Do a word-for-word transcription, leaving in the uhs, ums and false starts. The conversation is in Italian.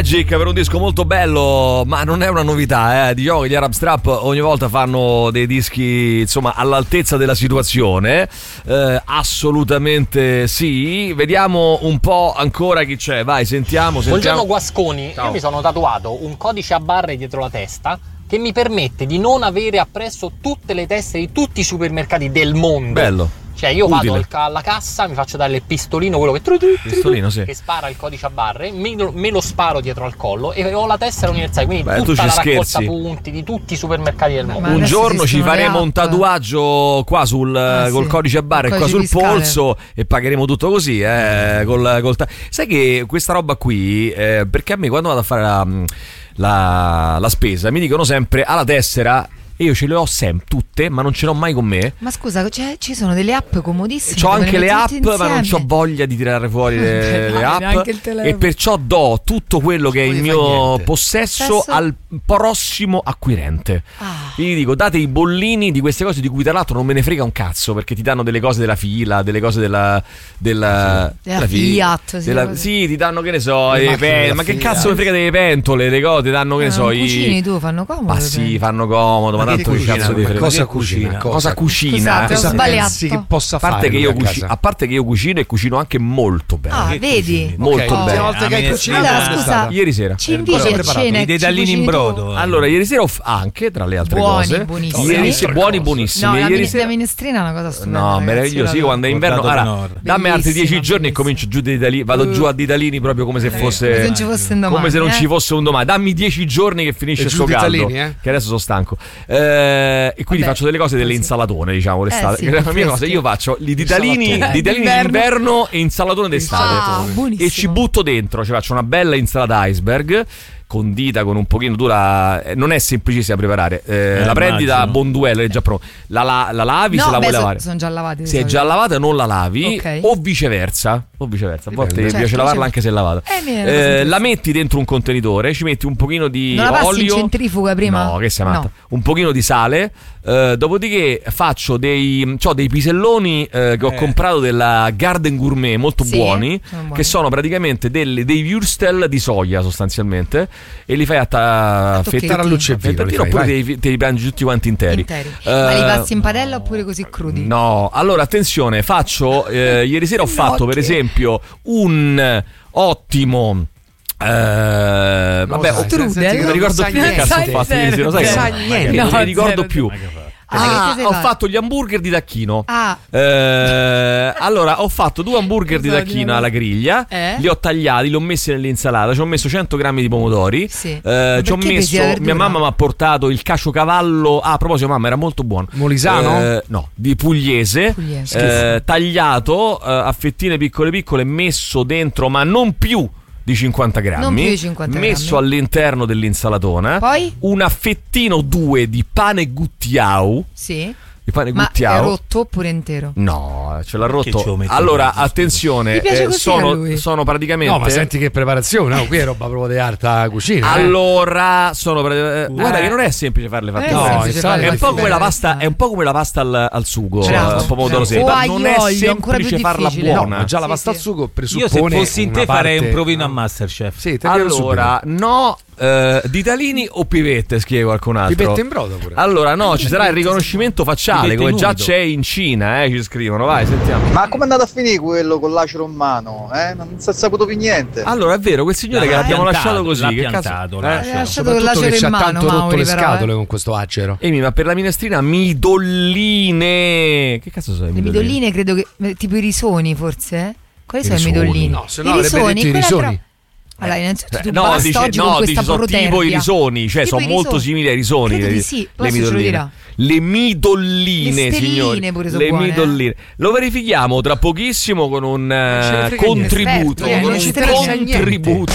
Per un disco molto bello, ma non è una novità, eh. Diciamo che gli Arab Strap ogni volta fanno dei dischi, insomma, all'altezza della situazione. Eh, assolutamente sì. Vediamo un po' ancora chi c'è. Vai, sentiamo, sentiamo. Buongiorno Guasconi. Ciao. Io mi sono tatuato un codice a barre dietro la testa che mi permette di non avere appresso tutte le teste di tutti i supermercati del mondo. Bello. Cioè io Utile. vado al ca- alla cassa, mi faccio dare il pistolino, quello che, Pistolino, sì. che spara il codice a barre, me lo, me lo sparo dietro al collo e ho la tessera universale, quindi Beh, tu tutta ci la raccolta scherzi. punti di tutti i supermercati del mondo. Un giorno ci faremo un tatuaggio qua sul Ah, col sì. codice a barre e qua sul fiscale. polso e pagheremo tutto così, eh, col, col ta- sai che questa roba qui, eh, perché a me quando vado a fare la, la, la spesa mi dicono sempre alla tessera. E io ce le ho sempre tutte, ma non ce l'ho mai con me. Ma scusa, cioè, ci sono delle app comodissime. C'ho dove anche le metti app, tutte ma non insieme. c'ho voglia di tirare fuori le, Dai, le app. neanche il telefono. E perciò do tutto quello che è il Non gli fa mio niente. possesso Possesso? al prossimo acquirente. Ah. Gli dico, date i bollini di queste cose di cui tra l'altro non me ne frega un cazzo, perché ti danno delle cose della fila, delle cose della della, Della fi- Fiat, sì, della- cose. sì, ti danno, che ne so, Le eh, macchine pe- della ma che Fiat. cazzo mi frega delle pentole, le cose, ti danno, che ne Ah, so, non i cucini tu, fanno comodo. ma sì, penso. fanno comodo, ma, Ma che tanto che cucina? cazzo di Ma frega. cosa Che cucina? Cosa cucina? Scusate, Cosa ho sbagliato. pensi che possa A parte, fare che io lui a cuci- casa? a parte che io cucino e cucino anche molto bene. Ah, Che vedi? cucini? Molto Ok, bene. l'ultima volta che hai cucinato Allora, quando è scusa, stata? Ieri sera. Ci Cosa inviti hai a preparato? cena. I ci dedalini cucini in tu? brodo. Allora, ieri sera ho f- anche tra le altre Buoni, cose. buonissimi. Ieri sera, buoni, buonissimi. No, la, ieri min- sera la minestrina è una cosa stupenda. No, ragazzi, meraviglioso. Io la- quando è inverno, Portato allora, d'onore. dammi altri dieci Bellissima, giorni e bellissima. comincio giù di Dalini, vado Uh. giù a Ditalini proprio come se fosse Come se non ci fosse un domani, come se non eh? ci fosse un domani. Dammi dieci giorni che finisce E giù sto di caldo, Ditalini, eh? che adesso sono stanco. Eh, e quindi Vabbè, faccio delle cose delle così. insalatone, diciamo, l'estate. Eh, sì, che è la mia cosa. freschi. Io faccio i ditalini, Insalatone. ditalini D'inverno. d'inverno e insalatone d'estate. Ah, buonissimo. E ci butto dentro, ci faccio una bella insalata iceberg condita con un pochino dura, eh, non è semplicissima da preparare. Eh, Eh, la prendi da immagino. Bonduelle, è già pronta. La, la, la lavi No, se la beh, vuoi so- lavare. sono già lavati. di Se è solito. già lavata non la lavi, Ok. o viceversa, o viceversa. A volte mi Certo, piace lavarla certo. anche se è lavata. Eh, mi viene una cosa Eh, la interessante. metti dentro un contenitore, ci metti un pochino di Non la passi in olio. centrifuga prima? No, che sei matta. No. Un pochino di sale. eh, dopodiché faccio dei, c'ho dei piselloni eh, che ho Eh. comprato della Garden Gourmet, molto Sì, buoni, sono buoni. che sono praticamente delle- dei würstel di soia sostanzialmente, e li fai a, ta- A fette- tocchetti. a Tarallucce e vino, fettine, li fai, oppure vai. te li, te li mangi tutti quanti interi. Interi. Ma li Eh, passi in padella oppure così crudi? No, allora attenzione, faccio eh, ieri sera ho fatto per esempio un ottimo eh, vabbè, sai, ho- Trudel? non mi ricordo Non più che sai cazzo ho niente. fatto ieri sera, lo sai Non che- sai niente. non No, mi ricordo zero. più. Ah, che sei ho fatto? fatto gli hamburger di tacchino. Ah. Eh, allora ho fatto due hamburger di Esatto, tacchino alla griglia, Eh? li ho tagliati, li ho messi nell'insalata, ci ho messo cento grammi di pomodori. Sì. Eh, Ma ci ho perché pesi messo, la verdura? mia mamma mi ha portato il caciocavallo. Ah, a proposito, mamma, era molto buono. Molisano? Eh, no, di pugliese, Pugliese. eh, tagliato eh, a fettine piccole piccole, messo dentro, ma non più di cinquanta grammi, Non più di cinquanta messo grammi. all'interno dell'insalatona. Poi? Un affettino o due di pane guttiau. Sì. Di pane Ma è guttiau. rotto oppure intero? No, ce l'ha Perché ce rotto. lo metti Allora, in mezzo, attenzione, Gli piace eh, così a sono, lui. sono praticamente. No, ma senti che preparazione, no? Qui è roba proprio di alta cucina. eh. Allora, sono praticamente- eh, guarda Eh. che non è semplice farle fatte Eh, bene. no, semplice è farle È un po' fatte come la bene. pasta, è un po' come la pasta al, al sugo, Bravo. eh, pomodoro Bravo. semplice. O Ma non è aglio, ancora più semplice farla difficile. buona. No, già la Sì, pasta sì. al sugo Io presuppone se fossi in una te farei parte- un provino a Masterchef. Sì, te lo dico Allora, subito. no, eh, ditalini o pivette, spiego qualcun altro. Pipette in brodo pure. Allora, no, ci sarà il riconoscimento facciale, Pipette come in già umido. c'è in Cina, eh, ci scrivono. Vai, sentiamo. Ma come è andato a finire quello con l'acero in mano? Eh? Non si è saputo più niente. Allora, è vero, quel signore che L'ha l'abbiamo piantato, lasciato così, l'ha che cazzo. piantato, Eh? l'ha Hai lasciato. lasciato con Soprattutto l'acero che in c'ha mano, tanto rotto Mauri, le però, scatole eh. con questo acero. Emi, ma per la minestrina midolline. Che cazzo sono Le midolline credo che eh, tipo i risoni forse? Quali I sono i risoni? midolini? No, se no I avrebbe detto i quella risoni. tra- Allora, innanzitutto tu Eh, no, basta dice, oggi no, con dice, questa sono tipo i protervia. risoni, cioè Tipo sono i molto risoni. simili ai risoni. Credo le, di sì, le poi adesso ce lo midolline. dirà. Le midolline, Le stelline signori. pure sono Le buone, eh. midolline. Lo verifichiamo tra pochissimo con un ce ne eh, frega niente. contributo. Esperto, eh, con non un ci interessa niente. contributo.